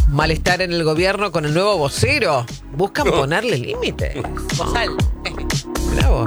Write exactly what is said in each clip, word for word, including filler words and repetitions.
Malestar en el gobierno con el nuevo vocero. Buscan No. ponerle límites. Bozal. Mirá vos.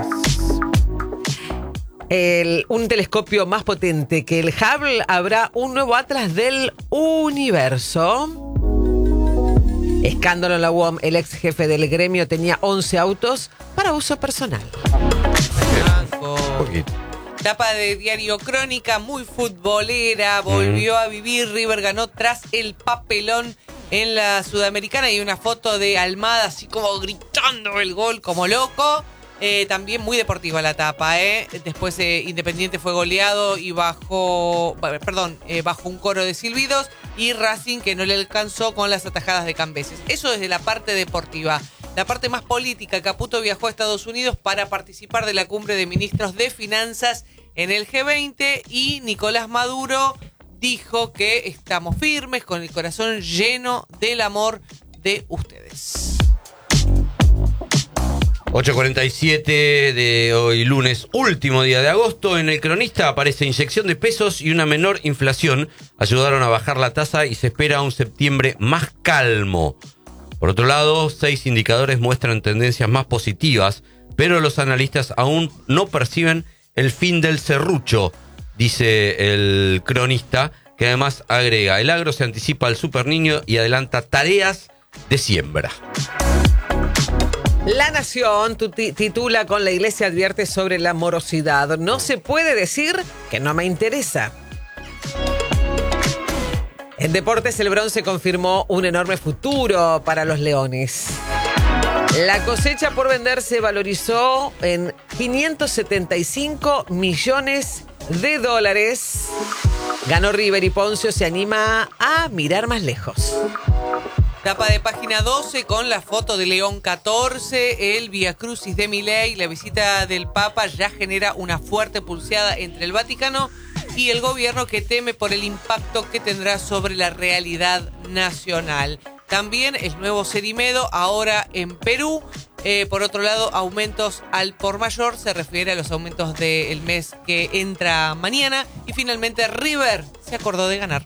El, un telescopio más potente que el Hubble, habrá un nuevo atlas del universo. Escándalo en la U O M. El ex jefe del gremio tenía once autos para uso personal. Banco. Un poquito. Tapa de Diario Crónica, muy futbolera, volvió a vivir, River ganó tras el papelón en la Sudamericana y una foto de Almada así como gritando el gol como loco. Eh, también muy deportiva la tapa, ¿eh? Después eh, Independiente fue goleado y bajo, perdón, eh, bajo un coro de silbidos, y Racing que no le alcanzó con las atajadas de Cambeses. Eso desde la parte deportiva. La parte más política, Caputo viajó a Estados Unidos para participar de la cumbre de ministros de finanzas en el G veinte y Nicolás Maduro dijo que estamos firmes, con el corazón lleno del amor de ustedes. ocho cuarenta y siete de hoy lunes, último día de agosto. En El Cronista aparece inyección de pesos y una menor inflación. Ayudaron a bajar la tasa y se espera un septiembre más calmo. Por otro lado, seis indicadores muestran tendencias más positivas, pero los analistas aún no perciben el fin del serrucho, dice El Cronista, que además agrega: el agro se anticipa al superniño y adelanta tareas de siembra. La Nación tuti- titula con: la iglesia advierte sobre la morosidad. No se puede decir que no me interesa. En deportes, el bronce confirmó un enorme futuro para los leones. La cosecha por vender se valorizó en quinientos setenta y cinco millones de dólares. Ganó River y Poncio se anima a mirar más lejos. Tapa de Página doce con la foto de León catorce, el Vía Crucis de Milei, la visita del Papa ya genera una fuerte pulseada entre el Vaticano y el gobierno, que teme por el impacto que tendrá sobre la realidad nacional. También el nuevo Cerimedo, ahora en Perú. Eh, por otro lado, aumentos al por mayor, se refiere a los aumentos del mes que entra mañana. Y finalmente River se acordó de ganar.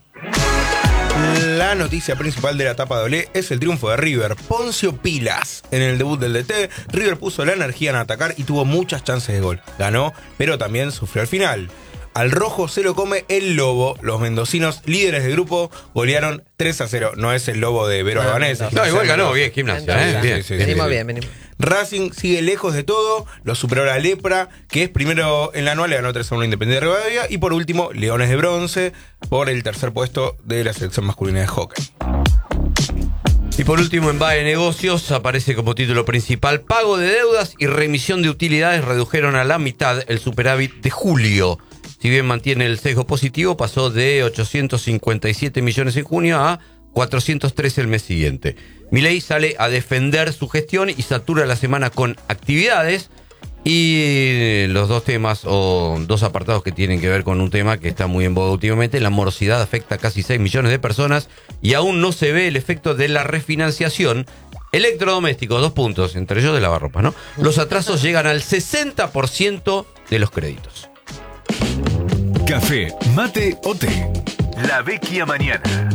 La noticia principal de la tapa doble es el triunfo de River. Poncio Pilas. En el debut del D T, River puso la energía en atacar y tuvo muchas chances de gol. Ganó, pero también sufrió al final. Al rojo se lo come el lobo. Los mendocinos, líderes del grupo, golearon tres a cero. No es el lobo de Vero Albanese. No, igual ganó bien Gimnasia, ¿eh? Bien, Sí, sí, sí, Venimos sí. bien, venimos. Racing sigue lejos de todo, lo superó la Lepra, que es primero en la anual, le ganó tres a uno Independiente de Rivadavia, y por último, Leones de Bronce, por el tercer puesto de la selección masculina de hockey. Y por último, en Bae Negocios aparece como título principal: pago de deudas y remisión de utilidades redujeron a la mitad el superávit de julio. Si bien mantiene el sesgo positivo, pasó de ochocientos cincuenta y siete millones en junio a cuatrocientos trece el mes siguiente. Milei sale a defender su gestión y satura la semana con actividades. Y los dos temas o dos apartados que tienen que ver con un tema que está muy en boga últimamente: la morosidad afecta a casi seis millones de personas y aún no se ve el efecto de la refinanciación. Electrodomésticos, dos puntos, entre ellos de lavarropas, ¿no? Los atrasos llegan al sesenta por ciento de los créditos. Café, mate o té. La Vecchia Mañana.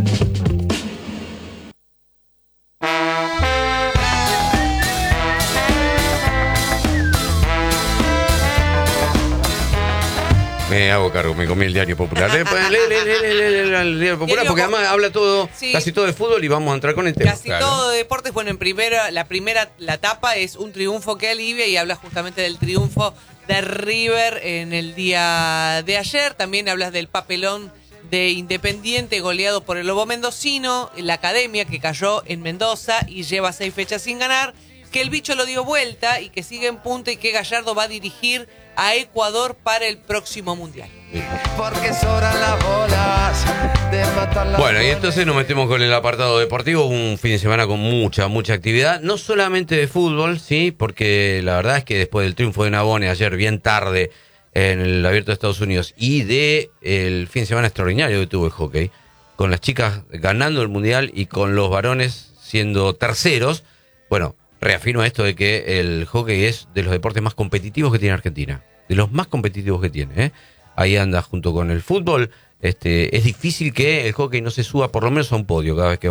Me hago cargo, me comí el Diario Popular. Lee, lee, lee, lee, lee, lee el Diario Popular, porque además habla todo, Sí. casi todo de fútbol, y vamos a entrar con el tema. Casi todo de deportes. Bueno, en primera, la primera, la tapa es un triunfo que alivia y habla justamente del triunfo de River en el día de ayer. También hablas del papelón de Independiente goleado por el Lobo Mendocino, la Academia que cayó en Mendoza y lleva seis fechas sin ganar, que el bicho lo dio vuelta y que sigue en punta y que Gallardo va a dirigir a Ecuador para el próximo Mundial. Porque sobran las bolas de matar la Bueno, y entonces nos metemos con el apartado deportivo, un fin de semana con mucha, mucha actividad, no solamente de fútbol, sí, porque la verdad es que después del triunfo de Nabone ayer bien tarde en el Abierto de Estados Unidos y de el fin de semana extraordinario que tuvo el hockey, con las chicas ganando el Mundial y con los varones siendo terceros, bueno, reafirma esto de que el hockey es de los deportes más competitivos que tiene Argentina, de los más competitivos que tiene, ¿eh? Ahí anda junto con el fútbol. Este, es difícil que el hockey no se suba por lo menos a un podio cada vez que